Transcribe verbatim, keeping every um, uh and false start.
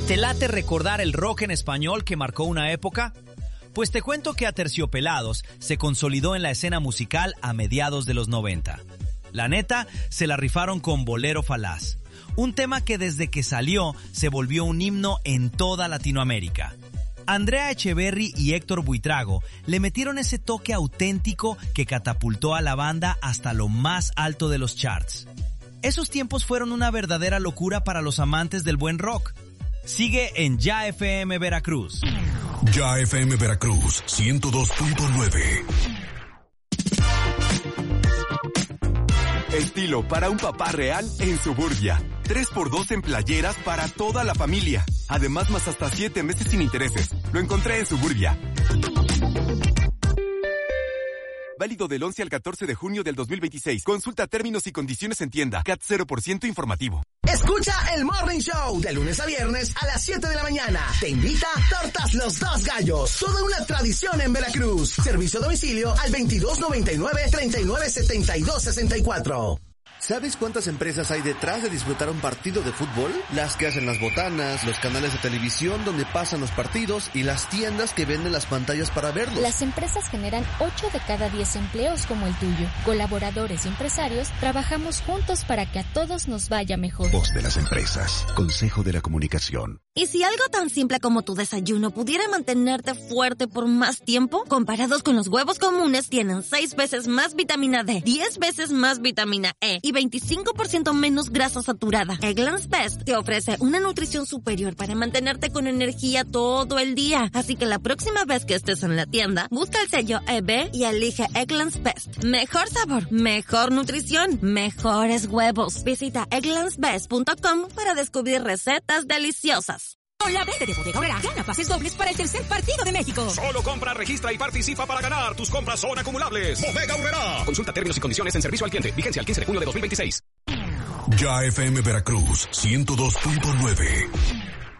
¿Te late recordar el rock en español que marcó una época? Pues te cuento que Aterciopelados se consolidó en la escena musical a mediados de los noventa. La neta, se la rifaron con Bolero Falaz, un tema que desde que salió se volvió un himno en toda Latinoamérica. Andrea Echeverry y Héctor Buitrago le metieron ese toque auténtico que catapultó a la banda hasta lo más alto de los charts. Esos tiempos fueron una verdadera locura para los amantes del buen rock. Sigue en Ya F M Veracruz. Ya F M Veracruz, ciento dos punto nueve. Estilo para un papá real en Suburbia. tres por dos en playeras para toda la familia. Además, más hasta siete meses sin intereses. Lo encontré en Suburbia. Válido del once al catorce de junio del dos mil veintiséis. Consulta términos y condiciones en tienda. C A T cero por ciento informativo. Escucha el Morning Show de lunes a viernes a las siete de la mañana. Te invita Tortas Los Dos Gallos. Toda una tradición en Veracruz. Servicio a domicilio al veintidós noventa y nueve, treinta y nueve setenta y dos sesenta y cuatro. ¿Sabes cuántas empresas hay detrás de disfrutar un partido de fútbol? Las que hacen las botanas, los canales de televisión donde pasan los partidos y las tiendas que venden las pantallas para verlos. Las empresas generan ocho de cada diez empleos como el tuyo. Colaboradores y empresarios trabajamos juntos para que a todos nos vaya mejor. Voz de las empresas. Consejo de la Comunicación. ¿Y si algo tan simple como tu desayuno pudiera mantenerte fuerte por más tiempo? Comparados con los huevos comunes, tienen seis veces más vitamina D, diez veces más vitamina E y veinticinco por ciento menos grasa saturada. Eggland's Best te ofrece una nutrición superior para mantenerte con energía todo el día. Así que la próxima vez que estés en la tienda, busca el sello E B y elige Eggland's Best. Mejor sabor, mejor nutrición, mejores huevos. Visita egglands best punto com para descubrir recetas deliciosas. Con la venta de Bodega Aurrerá, gana pases dobles para el tercer partido de México. Solo compra, registra y participa para ganar. Tus compras son acumulables. Bodega Aurrerá. Consulta términos y condiciones en servicio al cliente. Vigencia el quince de junio de dos mil veintiséis. Ya F M Veracruz, ciento dos punto nueve.